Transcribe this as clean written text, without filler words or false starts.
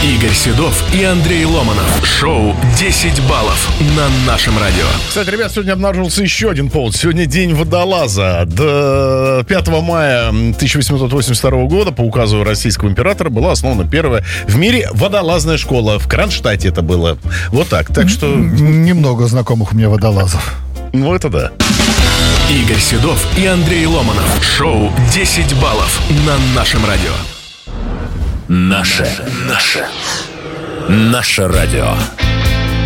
Игорь Седов и Андрей Ломанов. Шоу «10 баллов» на нашем радио. Кстати, ребят, сегодня обнаружился еще один повод. Сегодня день водолаза. До 5 мая 1882 года по указу российского императора была основана первая в мире водолазная школа. В Кронштадте это было. Вот так. Так что... Немного знакомых у меня водолазов. Ну, это да. Игорь Седов и Андрей Ломанов. Шоу «10 баллов» на нашем радио. Наше радио.